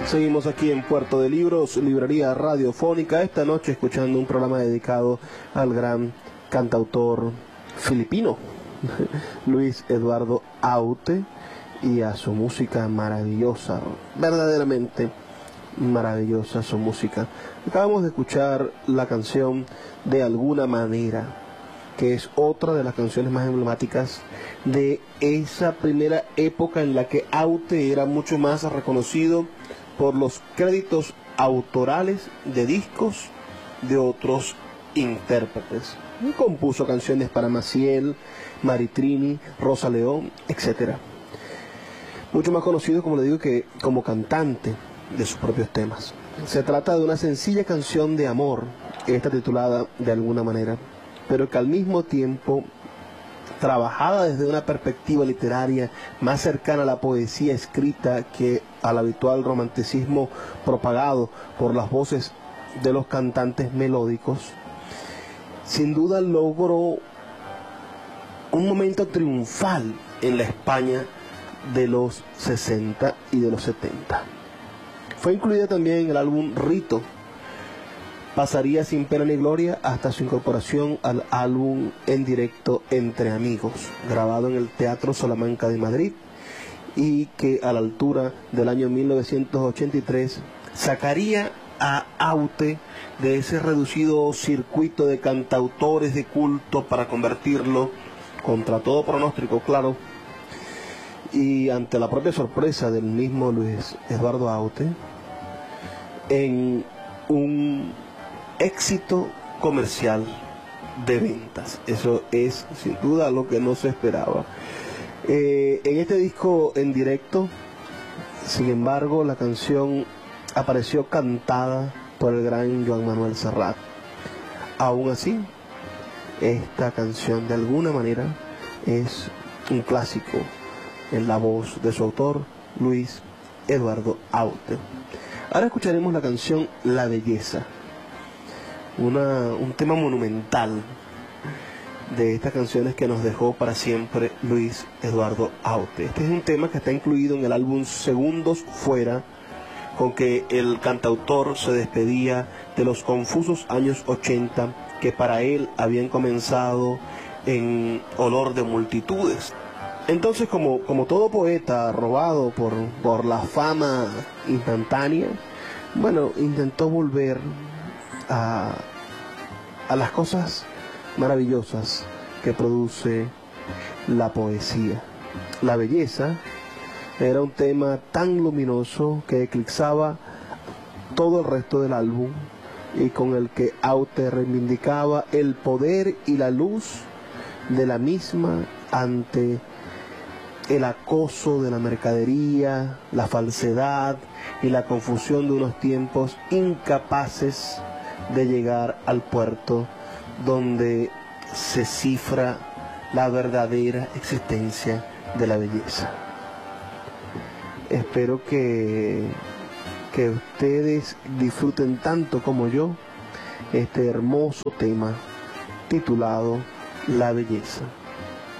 Seguimos aquí en Puerto de Libros, librería radiofónica, esta noche escuchando un programa dedicado al gran cantautor filipino, Luis Eduardo Aute, y a su música maravillosa, verdaderamente maravillosa su música. Acabamos de escuchar la canción De Alguna Manera, que es otra de las canciones más emblemáticas de esa primera época en la que Aute era mucho más reconocido por los créditos autorales de discos de otros intérpretes. Compuso canciones para Maciel, Maritrini, Rosa León, etc. Mucho más conocido, como le digo, que como cantante de sus propios temas. Se trata de una sencilla canción de amor, esta titulada De Alguna Manera, pero que al mismo tiempo, trabajada desde una perspectiva literaria más cercana a la poesía escrita que al habitual romanticismo propagado por las voces de los cantantes melódicos, sin duda logró un momento triunfal en la España de los 60 y de los 70. Fue incluida también en el álbum Rito. Pasaría sin pena ni gloria hasta su incorporación al álbum en directo Entre Amigos, grabado en el Teatro Salamanca de Madrid, y que a la altura del año 1983 sacaría a Aute de ese reducido circuito de cantautores de culto para convertirlo, contra todo pronóstico, claro, y ante la propia sorpresa del mismo Luis Eduardo Aute, en un éxito comercial de ventas. Eso es sin duda lo que no se esperaba. En este disco en directo, sin embargo, la canción apareció cantada por el gran Joan Manuel Serrat. Aún así, esta canción de alguna manera es un clásico en la voz de su autor, Luis Eduardo Aute. Ahora escucharemos la canción La Belleza, un tema monumental de estas canciones que nos dejó para siempre Luis Eduardo Aute. Este es un tema que está incluido en el álbum Segundos Fuera, con que el cantautor se despedía de los confusos años 80 que para él habían comenzado en olor de multitudes. Entonces, como todo poeta robado por la fama instantánea, bueno, intentó volver a las cosas maravillosas que produce la poesía. La belleza era un tema tan luminoso que eclipsaba todo el resto del álbum y con el que Aute reivindicaba el poder y la luz de la misma ante el acoso de la mercadería, la falsedad y la confusión de unos tiempos incapaces de llegar al puerto donde se cifra la verdadera existencia de la belleza. Espero que ustedes disfruten tanto como yo este hermoso tema titulado La Belleza.